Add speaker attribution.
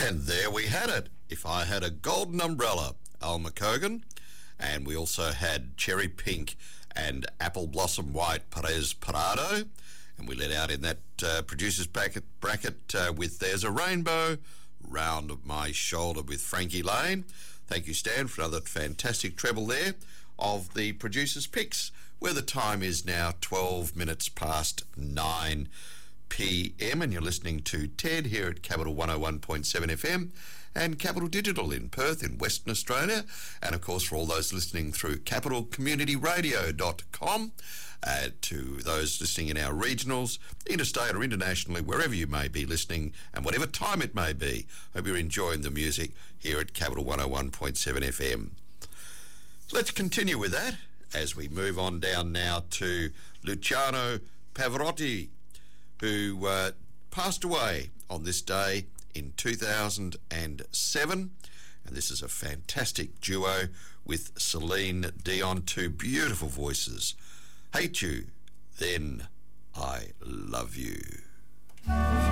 Speaker 1: And there we had it. If I Had a Golden Umbrella, Al McCogan. And we also had Cherry Pink and Apple Blossom White, Perez Parado. And we let out in that producer's bracket with There's a Rainbow, Round of My Shoulder with Frankie Lane. Thank you, Stan, for another fantastic treble there of the producer's picks, where the time is now 12 minutes past 9 p.m. and you're listening to Ted here at Capital 101.7 FM and Capital Digital in Perth in Western Australia, and of course for all those listening through capitalcommunityradio.com, to those listening in our regionals, interstate or internationally, wherever you may be listening and whatever time it may be. Hope you're enjoying the music here at Capital 101.7 FM. So let's continue with that as we move on down now to Luciano Pavarotti, who passed away on this day in 2007. And this is a fantastic duo with Celine Dion, two beautiful voices. Hate You, Then I Love You.